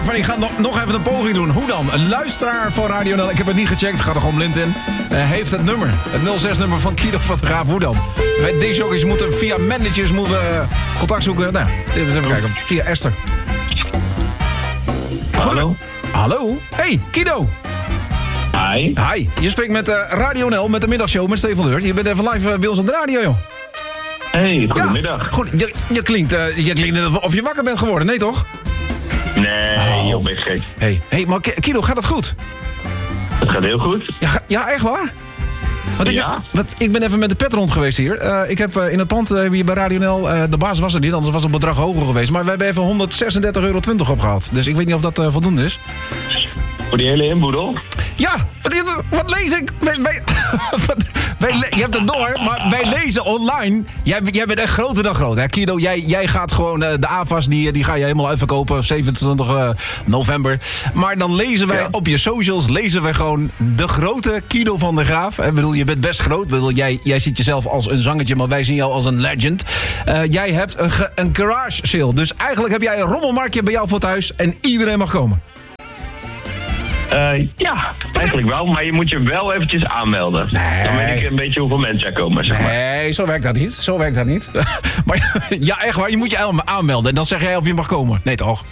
Ik ga nog even een poging doen. Hoe dan? Een luisteraar van Radio NL, ik heb het niet gecheckt, het gaat er gewoon blind in, heeft het nummer. Het 06-nummer van Guido van der Graaf. Hoe dan? Wij DJ's moeten via managers contact zoeken. Nou, dit is even kijken. Via Esther. Hallo. Hallo? Hey, Guido. Hi. Hi. Je spreekt met Radio NL, met de middagshow met Steven Leur. Je bent even live bij ons op de radio, joh. Hey, goedemiddag. Ja, goed. Je klinkt of je wakker bent geworden, nee toch? Nee, joh, ben je gek. Hey, maar Guido, gaat het goed? Het gaat heel goed. Ja, echt waar? Ja. Ik ben even met de pet rond geweest hier. Ik heb in het pand hier bij Radio NL... de baas was er niet, anders was het bedrag hoger geweest. Maar we hebben even €136,20 opgehaald. Dus ik weet niet of dat voldoende is. Voor die hele inboedel? Ja, wat lees ik? Je hebt het door, maar wij lezen online. Jij bent echt groter dan groot, hè? Guido, jij gaat gewoon de AFAS, die ga je helemaal uitverkopen 27 november. Maar dan lezen wij op je socials, gewoon de grote Guido van der Graaf. Ik bedoel, je bent best groot. Ik bedoel, jij ziet jezelf als een zangetje, maar wij zien jou als een legend. Jij hebt een garage sale. Dus eigenlijk heb jij een rommelmarktje bij jou voor thuis en iedereen mag komen. Ja, eigenlijk wel, maar je moet je wel eventjes aanmelden. Nee. Dan weet ik een beetje hoeveel mensen er komen, zeg maar. Nee, zo werkt dat niet. Maar ja, echt waar, je moet je aanmelden en dan zeg jij of je mag komen. Nee, toch?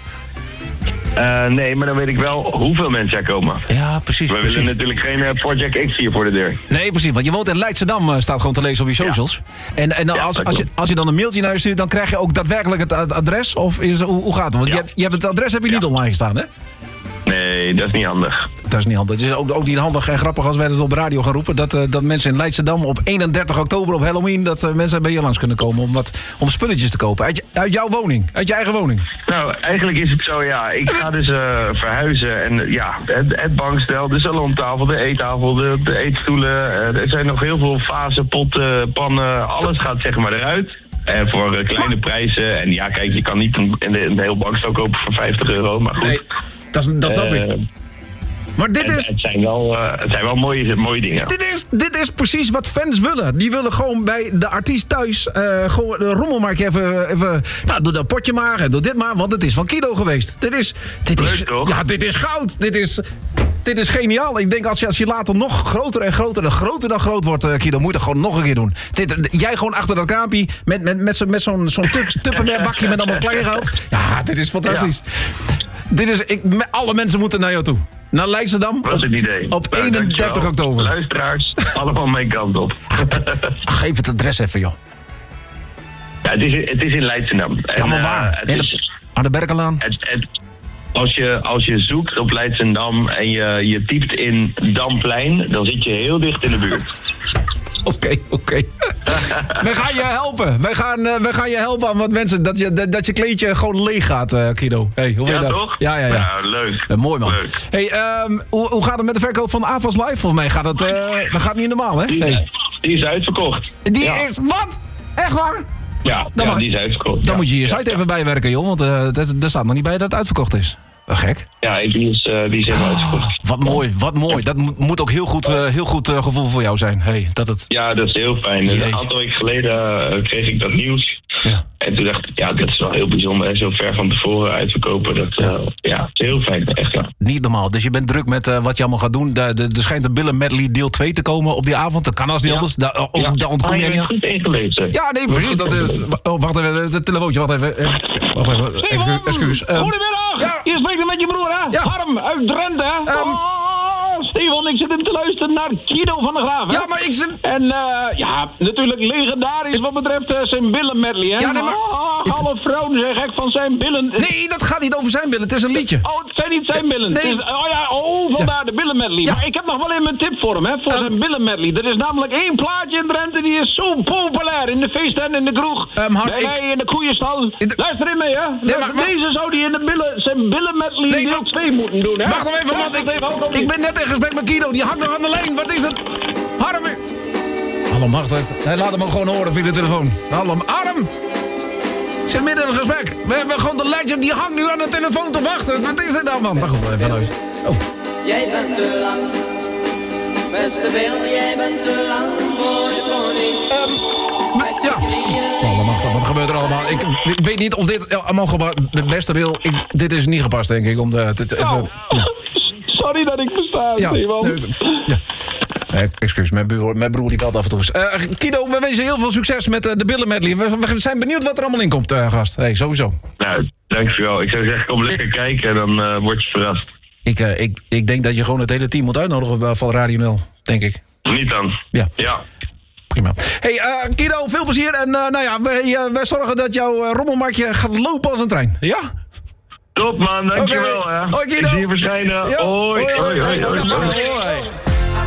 Nee, maar dan weet ik wel hoeveel mensen er komen. Ja, precies. We willen natuurlijk geen Project X hier voor de deur. Nee, precies, want je woont in Leidschendam, staat gewoon te lezen op je socials. Ja. En dan als je dan een mailtje naar je stuurt, dan krijg je ook daadwerkelijk het adres? Of hoe gaat het? Want je hebt het adres niet online gestaan, hè? Nee, dat is niet handig. Dat is niet handig. Het is ook niet handig en grappig als wij het op de radio gaan roepen. Dat mensen in Leidschendam op 31 oktober op Halloween... dat mensen bij je langs kunnen komen om spulletjes te kopen. Uit jouw woning. Uit je eigen woning. Nou, eigenlijk is het zo, ja. Ik ga dus verhuizen. En ja, het bankstel, de salontafel, de eettafel, de eetstoelen. Er zijn nog heel veel vazen, potten, pannen. Alles gaat zeg maar eruit. En voor kleine prijzen. En ja, kijk, je kan niet een heel bankstel kopen voor €50. Maar goed. Nee. Dat snap ik. Maar het zijn wel mooie dingen. Dit is precies wat fans willen. Die willen gewoon bij de artiest thuis gewoon de rommelmarkt even nou, doe dat potje maar en doe dit maar, want het is van Guido geweest. Dit is toch? Ja, dit is goud. Dit is geniaal. Ik denk als je later nog groter en groter dan groot wordt, Guido, moet je het gewoon nog een keer doen. Jij gewoon achter dat kraampje met zo'n Tupperware bakje met allemaal kleingeld. Ja, dit is fantastisch. Ja. Alle mensen moeten naar jou toe. Naar Leidschendam. Dat is het idee. Op 31 oktober. Luisteraars, allemaal mijn kant op. Geef het adres even, joh. Ja, het is in Leidschendam. Ja, maar waar? Aan de Berkenlaan? Als je zoekt op Leidschendam en je typt in Damplein, dan zit je heel dicht in de buurt. Oké. Wij gaan je helpen. Wij gaan je helpen aan wat mensen. Dat je kleedje gewoon leeg gaat, Guido. Hey, hoe vind je dat? Toch? Ja. Leuk. Mooi, man. Leuk. Hey, hoe gaat het met de verkoop van AFAS Live? Volgens mij gaat dat gaat niet normaal, hè? Die is uitverkocht. Wat? Echt waar? Ja, die is uitverkocht. Dan moet je je site even bijwerken, joh. Want er staat nog niet bij dat het uitverkocht is. Gek. Ja, die is helemaal uitverkocht. Wat mooi. Dat moet ook heel goed gevoel voor jou zijn. Ja, dat is heel fijn. Een aantal weken geleden kreeg ik dat nieuws. Ja. En toen dacht ik, ja, dat is wel heel bijzonder. En zo ver van tevoren uitverkopen. Dat is heel fijn. Echt waar. Niet normaal. Dus je bent druk met wat je allemaal gaat doen. Er schijnt een Billen Medley deel 2 te komen op die avond. Dat kan als niet anders. Daar ontkom je niet. Je goed ingelezen. Ja, nee, precies. Dat is... wacht even. Het telefoontje. Wacht even. Excuus. Goedemiddag. Ja. Je spreekt met je broer, hè? Ja. Harm uit Drenthe. Stefan, ik zit hem te luisteren naar Guido van der Graaf, hè? Ja, maar ik zit... En natuurlijk legendarisch wat betreft zijn billen medley, hè? Ja, nee, maar... alle vrouwen zijn gek van zijn billen. Nee, dat gaat niet over zijn billen. Het is een liedje. Oh, het zijn niet zijn billen. Nee. Vandaar de billen medley. Ja. Maar ik heb nog wel even een tip voor hem, hè? Voor zijn billen medley. Er is namelijk één plaatje in Drenthe die is zo populair. In de feesten en in de kroeg. In de koeienstal. Luister in mee, hè? Deze zou die in zijn billen medley deel 2 moeten doen, hè? Wacht nog even, want ik ben net in gesprek met Guido. Die hangt nog aan de lijn. Wat is het? Harm. Hallo, wacht. Hij laat hem ook gewoon horen via de telefoon. Hallo, Harm. Ik zit midden in een gesprek. We hebben gewoon de legend. Die hangt nu aan de telefoon te wachten. Wat is dit nou, man? Wacht even luisteren. Oh. Jij bent te lang. Beste Bill, jij bent te lang voor je pony. Ja. Hallo, wacht. van, wat gebeurt er allemaal? Ik weet niet of dit allemaal gebeurt. Beste Wil, dit is niet gepast, denk ik. Sorry dat ik versta. Excuus, mijn broer die belt af en toe eens. Kido, we wensen heel veel succes met de Billen Medley. We zijn benieuwd wat er allemaal in komt, gast. Hey, sowieso. Nou, dankjewel. Ik zou zeggen, kom lekker kijken en dan word je verrast. Ik denk dat je gewoon het hele team moet uitnodigen van Radio 0, denk ik. Niet dan. Ja. Prima. Hey, Kido, veel plezier. En wij zorgen dat jouw rommelmarktje gaat lopen als een trein. Ja? Top, man. Dankjewel. Hoi, Kido. Ik zie je verschijnen. Hoi. Hoi.